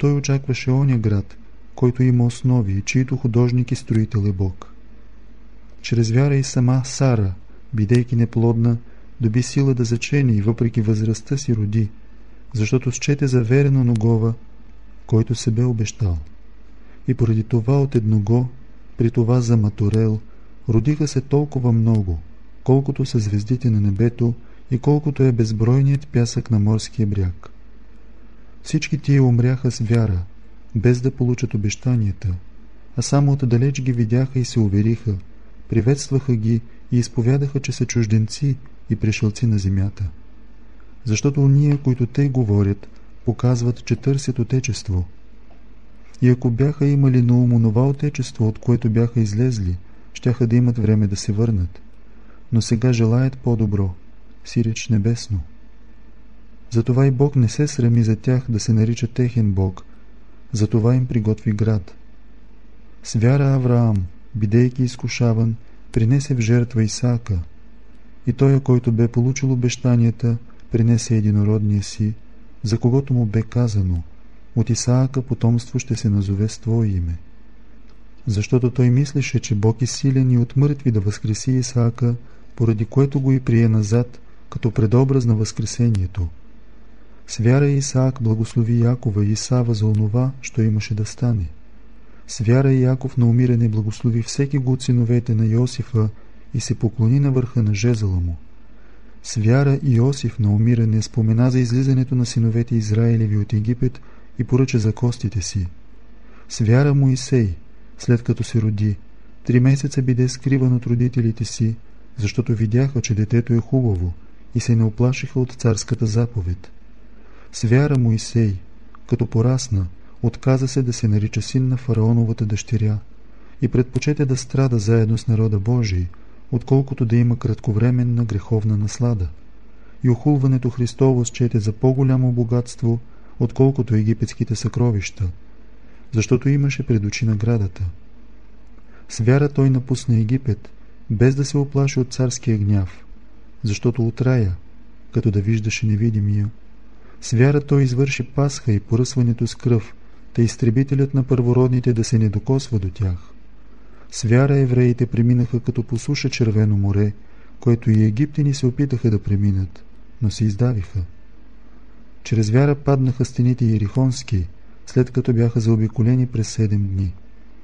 той очакваше оня град, който има основи и чието художник и строител е Бог. Чрез вяра и сама Сара, бидейки неплодна, доби сила да зачене и въпреки възрастта си роди, защото счете за верен оногова, който се бе обещал. И поради това от едного, при това за Матурел, родиха се толкова много, колкото са звездите на небето и колкото е безбройният пясък на морския бряг. Всички тия умряха с вяра, без да получат обещанията, а само отдалеч ги видяха и се увериха, приветстваха ги и изповядаха, че са чужденци и пришълци на земята. Защото уния, които те говорят, показват, че търсят отечество. И ако бяха имали на ум онова отечество, от което бяха излезли, щяха да имат време да се върнат. Но сега желаят по-добро, сиреч небесно. Затова и Бог не се срами за тях да се нарича техен Бог, затова им приготви град. С вяра Авраам, бидейки изкушаван, принесе в жертва Исаака, и той, който бе получил обещанията, принесе единородния си, за когото му бе казано: от Исаака потомство ще се назове с твое име. Защото той мислеше, че Бог е силен и от мъртви да възкреси Исаака, поради което го и прие назад, като предобраз на възкресението. С вяра Исаак благослови Якова и Исава за онова, що имаше да стане. С вяра Яков на умиране благослови всеки го от синовете на Йосифа и се поклони на върха на жезела му. С вяра Йосиф на умиране спомена за излизането на синовете Израилеви от Египет и поръча за костите си. С вяра Моисей, след като се роди, 3 месеца биде скриван от родителите си, защото видяха, че детето е хубаво и се не оплашиха от царската заповед. С вяра Моисей, като порасна, отказа се да се нарича син на фараоновата дъщеря и предпочете да страда заедно с народа Божий, отколкото да има кратковременна греховна наслада. И охулването Христово счете за по-голямо богатство, отколкото египетските съкровища, защото имаше пред очи наградата. С вяра той напусна Египет, без да се оплаши от царския гняв, защото отрая, като да виждаше невидимия. С вяра той извърши Пасха и поръсването с кръв, та изтребителят на първородните да се не докосва до тях. С вяра евреите преминаха като по суша Червено море, което и египтяни се опитаха да преминат, но се издавиха. Чрез вяра паднаха стените Ерихонски, след като бяха заобиколени през 7 дни.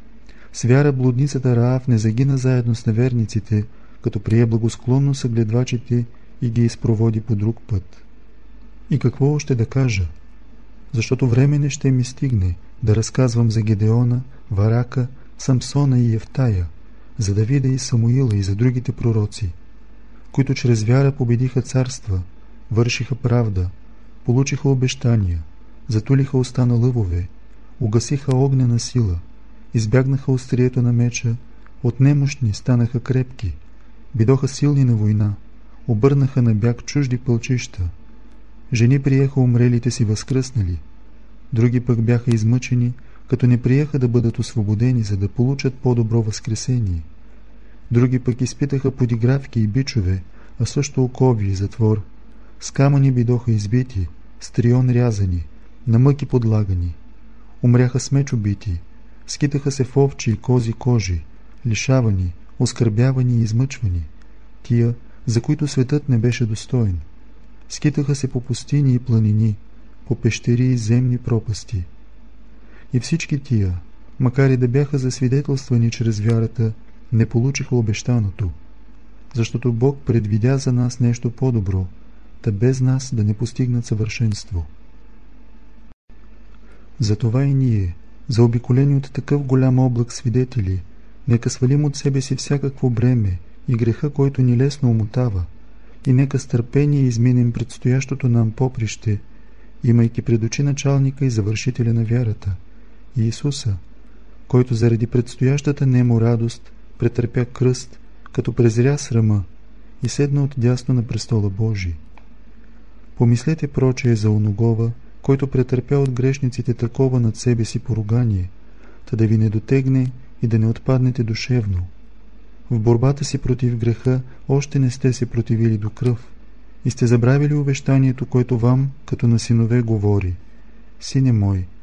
С вяра блудницата Раав не загина заедно с неверниците, като прие благосклонно съгледвачите и ги изпроводи по друг път. И какво още да кажа? Защото време не ще ми стигне да разказвам за Гедеона, Варака, Самсона и Евтая, за Давида и Самуила и за другите пророци, които чрез вяра победиха царства, вършиха правда, получиха обещания, затулиха уста на лъвове, угасиха огнена сила, избягнаха острието на меча, от немощни станаха крепки, бидоха силни на война, обърнаха на бяг чужди пълчища. Жени приеха умрелите си възкръснали, други пък бяха измъчени, като не приеха да бъдат освободени, за да получат по-добро възкресение. Други пък изпитаха подигравки и бичове, а също окови и затвор. С камъни бидоха избити, с трион рязани, на мъки подлагани. Умряха с меч убити, скитаха се в овчи и кози кожи, лишавани, оскърбявани и измъчвани, тия, за които светът не беше достоен. Скитаха се по пустини и планини, по пещери и земни пропасти. И всички тия, макар и да бяха засвидетелствани чрез вярата, не получиха обещаното, защото Бог предвидя за нас нещо по-добро, та без нас да не постигнат съвършенство. Затова и ние, заобиколени от такъв голям облак свидетели, нека свалим от себе си всякакво бреме и греха, който ни лесно умотава, и нека с търпение изминем предстоящото нам поприще, имайки пред очи началника и завършителя на вярата, Иисуса, който заради предстоящата нему радост претърпя кръст, като презря срама и седна отдясно на престола Божий. Помислете прочее за оногова, който претърпя от грешниците такова над себе си поругание, та да ви не дотегне и да не отпаднете душевно. В борбата си против греха още не сте се противили до кръв и сте забравили увещанието, което вам, като на синове, говори: Сине мой,